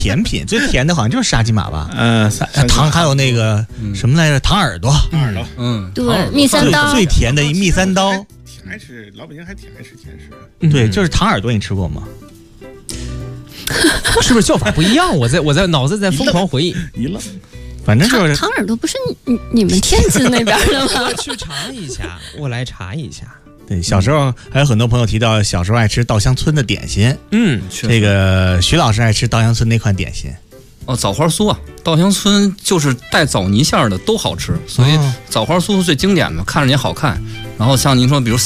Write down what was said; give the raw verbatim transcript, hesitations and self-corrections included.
甜品，最甜的好像就是沙琪玛吧？ 呃， 糖还有那个什么来着？糖耳朵， 糖耳朵， 嗯， 对，蜜三刀最甜的蜜三刀， 挺爱吃，老北京还挺爱吃甜食。 对，就是糖耳朵，你吃过吗？ 是不是叫法不一样？我在我在脑子在疯狂回忆， 一愣， 反正就是糖耳朵不是你你们天津那边的吗？ 我去查一下，我来查一下。 对，小时候还有很多朋友提到小时候爱吃稻香村的点心， 嗯， 这个徐老师爱吃稻香村那款点心。 哦，枣花酥啊，稻香村就是带枣泥馅儿的都好吃，所以枣花酥是最经典的，看着也好看。然后像您说，比如